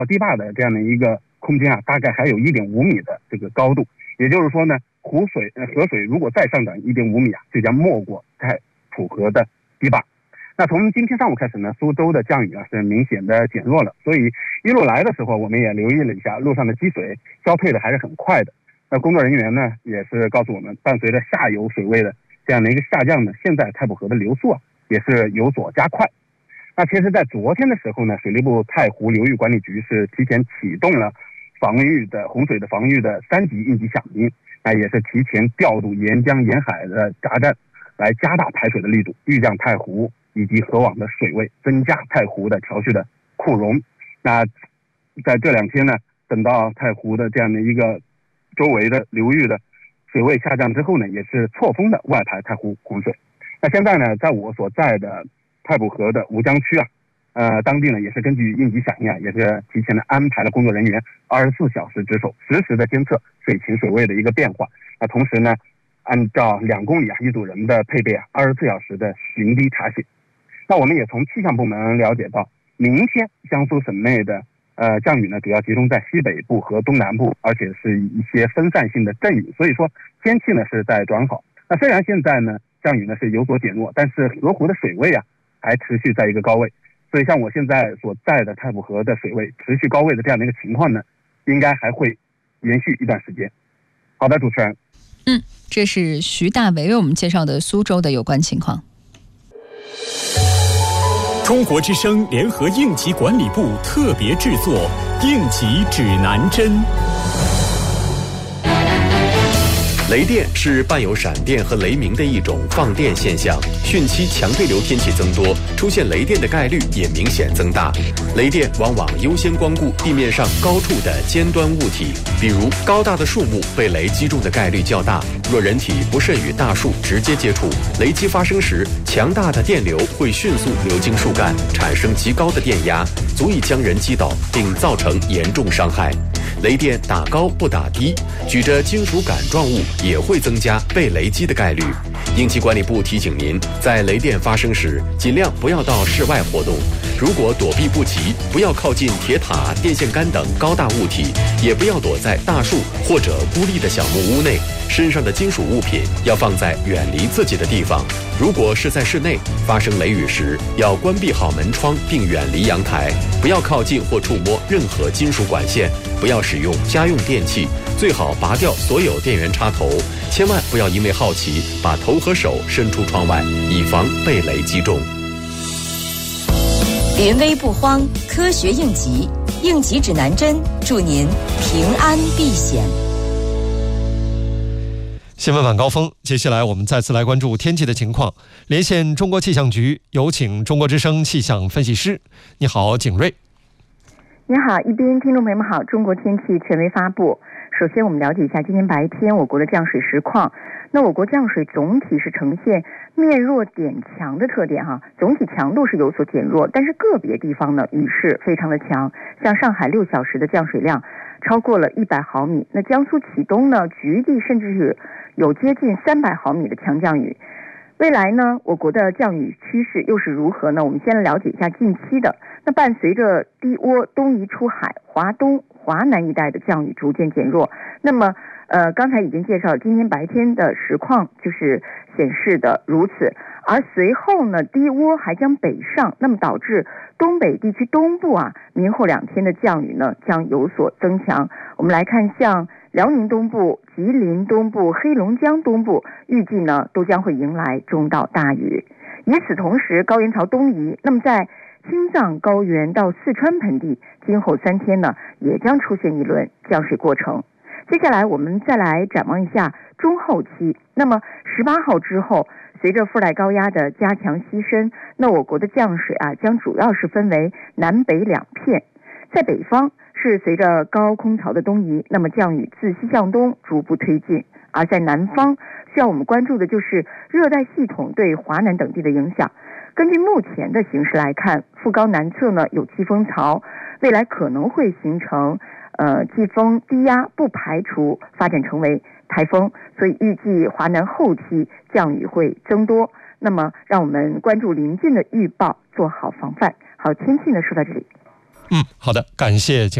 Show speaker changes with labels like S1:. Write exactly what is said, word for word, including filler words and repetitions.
S1: 堤坝的这样的一个空间啊，大概还有一点五米的这个高度。也就是说呢，湖水、呃、河水如果再上涨一点五米啊，就将没过太浦河的堤坝。那从今天上午开始呢，苏州的降雨啊是明显的减弱了，所以一路来的时候，我们也留意了一下路上的积水，消退的还是很快的。那工作人员呢也是告诉我们，伴随着下游水位的这样的一个下降呢，现在太浦河的流速啊也是有所加快。那其实在昨天的时候呢，水利部太湖流域管理局是提前启动了防御的洪水的防御的三级应急响应，那也是提前调度沿江沿海的闸站来加大排水的力度，预降太湖以及河网的水位，增加太湖的调蓄的库容。那在这两天呢，等到太湖的这样的一个周围的流域的水位下降之后呢，也是错峰的外排太湖洪水。那现在呢，在我所在的太浦河的吴江区啊，呃，当地呢也是根据应急响应啊，也是提前的安排了工作人员二十四小时值守，实时的监测水情水位的一个变化。那同时呢，按照两公里啊一组人的配备啊，二十四小时的巡堤查询。那我们也从气象部门了解到，明天江苏省内的呃降雨呢，主要集中在西北部和东南部，而且是一些分散性的阵雨，所以说天气呢是在转好。那虽然现在呢降雨呢是有所减弱，但是河湖的水位啊还持续在一个高位。所以像我现在所在的太浦河的水位持续高位的这样的一个情况呢，应该还会延续一段时间。好的，主持人。
S2: 嗯，这是徐大为为我们介绍的苏州的有关情况。
S3: 中国之声联合应急管理部特别制作应急指南针。
S4: 雷电是伴有闪电和雷鸣的一种放电现象，汛期强对流天气增多，出现雷电的概率也明显增大。雷电往往优先光顾地面上高处的尖端物体，比如高大的树木被雷击中的概率较大。若人体不慎与大树直接接触，雷击发生时，强大的电流会迅速流经树干，产生极高的电压，足以将人击倒并造成严重伤害。雷电打高不打低，举着金属杆状物也会增加被雷击的概率。应急管理部提醒您，在雷电发生时，尽量不要到室外活动。如果躲避不及，不要靠近铁塔、电线杆等高大物体，也不要躲在大树或者孤立的小木屋内。身上的金属物品要放在远离自己的地方。如果是在室内，发生雷雨时，要关闭好门窗并远离阳台，不要靠近或触摸任何金属管线，不要使用家用电器，最好拔掉所有电源插头，千万不要因为好奇把头和手伸出窗外，以防被雷击中。
S5: 临危不慌，科学应急，应急指南针，祝您平安避险。
S6: 新闻晚高峰，接下来我们再次来关注天气的情况。连线中国气象局，有请中国之声气象分析师。你好，景睿。
S7: 你好，一边听众朋友们好，中国天气权威发布。首先我们了解一下今天白天我国的降水实况。那我国降水总体是呈现面弱点强的特点哈，总体强度是有所减弱，但是个别地方呢雨势非常的强，像上海六小时的降水量超过了一百毫米，那江苏启东呢局地甚至是有接近三百毫米的强降雨。未来呢，我国的降雨趋势又是如何呢？我们先来了解一下近期的。那伴随着低涡东移出海，华东、华南一带的降雨逐渐减弱。那么，呃，刚才已经介绍了今天白天的实况，就是显示的如此。而随后呢，低涡还将北上，那么导致东北地区东部啊，明后两天的降雨呢将有所增强。我们来看像辽宁东部、吉林东部、黑龙江东部，预计呢都将会迎来中到大雨。与此同时，高原槽东移，那么在青藏高原到四川盆地，今后三天呢也将出现一轮降水过程。接下来我们再来展望一下中后期。那么十八号之后，随着副带高压的加强西伸，那我国的降水啊将主要是分为南北两片。在北方是随着高空槽的东移，那么降雨自西向东逐步推进；而在南方，需要我们关注的就是热带系统对华南等地的影响。根据目前的形势来看，副高南侧呢有季风槽，未来可能会形成呃季风低压，不排除发展成为台风，所以预计华南后期降雨会增多。那么让我们关注临近的预报，做好防范。好，天气呢说到这里。
S6: 嗯，好的，感谢。